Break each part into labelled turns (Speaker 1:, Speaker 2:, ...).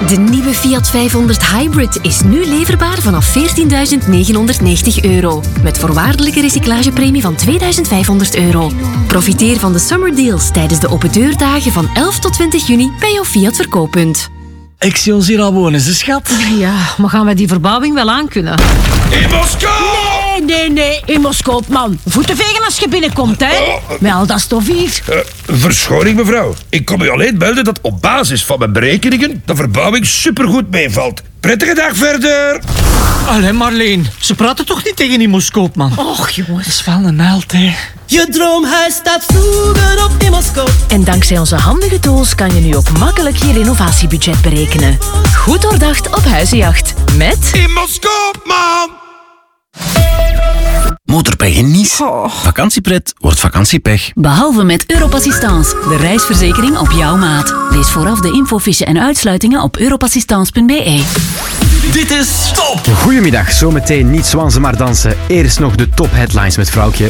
Speaker 1: De nieuwe Fiat 500 Hybrid is nu leverbaar vanaf €14.990. Met voorwaardelijke recyclagepremie van €2.500. Profiteer van de summer deals tijdens de opendeurdagen van 11 tot 20 juni bij jouw Fiat verkooppunt.
Speaker 2: Ik zie ons hier al wonen, ze schat.
Speaker 3: Ja, maar gaan wij die verbouwing wel aankunnen?
Speaker 4: Immoscoop!
Speaker 3: Nee, Immoscoop, man. Voeten vegen als je binnenkomt, hè? Met al dat stof hier.
Speaker 4: Verschoning, mevrouw. Ik kom u alleen melden dat op basis van mijn berekeningen de verbouwing supergoed meevalt. Prettige dag verder.
Speaker 2: Allee, Marleen, ze praten toch niet tegen die Immoscoop, man?
Speaker 3: Och, jongens.
Speaker 2: Dat is wel een held, hè.
Speaker 5: Je droomhuis staat vroeger op Immoscoop.
Speaker 1: En dankzij onze handige tools kan je nu ook makkelijk je renovatiebudget berekenen. Goed doordacht op huizenjacht. Met
Speaker 4: Immoscoop, man!
Speaker 6: Motorpech en Nice. Vakantiepret wordt vakantiepech.
Speaker 1: Behalve met Europassistance, de reisverzekering op jouw maat. Lees vooraf de infofiche en uitsluitingen op europassistance.be.
Speaker 6: Dit is Top!
Speaker 7: Goedemiddag, zometeen niet zwansen maar dansen. Eerst nog de top headlines met Vrouwtje.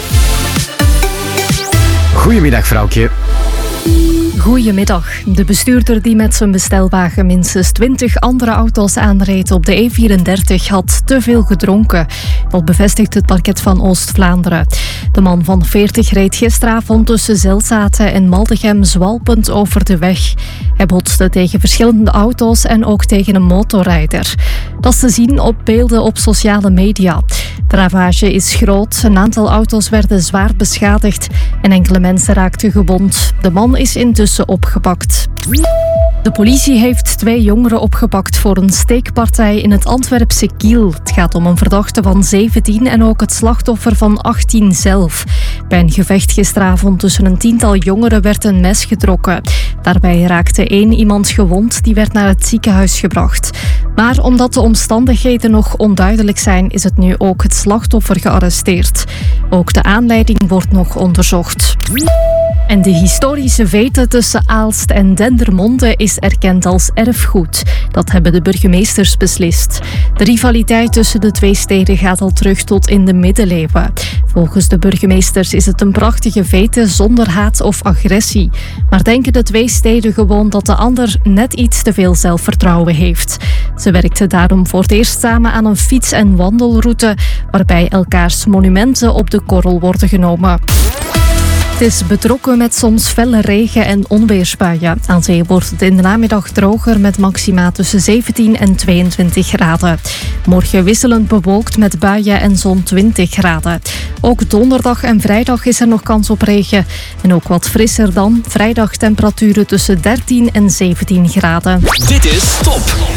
Speaker 7: Goedemiddag, Vrouwtje.
Speaker 8: Goedemiddag. De bestuurder die met zijn bestelwagen minstens 20 andere auto's aanreed op de E34 had te veel gedronken. Dat bevestigt het parket van Oost-Vlaanderen. De man van 40 reed gisteravond tussen Zelzaten en Maldegem zwalpend over de weg. Hij botste tegen verschillende auto's en ook tegen een motorrijder. Dat is te zien op beelden op sociale media. De ravage is groot, een aantal auto's werden zwaar beschadigd en enkele mensen raakten gewond. De man is intussen opgepakt. De politie heeft 2 jongeren opgepakt voor een steekpartij in het Antwerpse Kiel. Het gaat om een verdachte van 17 en ook het slachtoffer van 18 zelf. Bij een gevecht gisteravond tussen een 10-tal jongeren werd een mes getrokken. Daarbij raakte 1 iemand gewond, die werd naar het ziekenhuis gebracht. Maar omdat de omstandigheden nog onduidelijk zijn, is het nu ook het slachtoffer gearresteerd. Ook de aanleiding wordt nog onderzocht. En de historische vete tussen Aalst en Dendermonde is erkend als erfgoed. Dat hebben de burgemeesters beslist. De rivaliteit tussen de 2 steden gaat al terug tot in de middeleeuwen. Volgens de burgemeesters is het een prachtige vete zonder haat of agressie. Maar denken de 2 steden gewoon dat de ander net iets te veel zelfvertrouwen heeft. Ze werkten daarom voor het eerst samen aan een fiets- en wandelroute waarbij elkaars monumenten op de korrel worden genomen. Het is betrokken met soms felle regen- en onweersbuien. Aan zee wordt het in de namiddag droger met maxima tussen 17 en 22 graden. Morgen wisselend bewolkt met buien en zo'n 20 graden. Ook donderdag en vrijdag is er nog kans op regen. En ook wat frisser dan. Vrijdag temperaturen tussen 13 en 17 graden.
Speaker 6: Dit is Top!